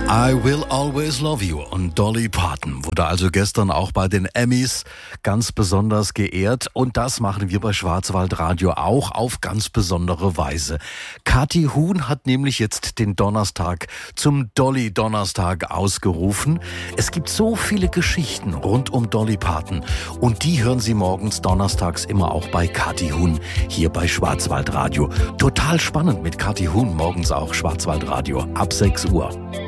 I Will Always Love You und Dolly Parton wurde also gestern auch bei den Emmys ganz besonders geehrt und das machen wir bei Schwarzwaldradio auch auf ganz besondere Weise. Kathi Huhn hat nämlich jetzt den Donnerstag zum Dolly-Donnerstag ausgerufen. Es gibt so viele Geschichten rund um Dolly Parton und die hören Sie morgens donnerstags immer auch bei Kathi Huhn hier bei Schwarzwaldradio. Total spannend mit Kathi Huhn morgens auch Schwarzwaldradio ab 6 Uhr.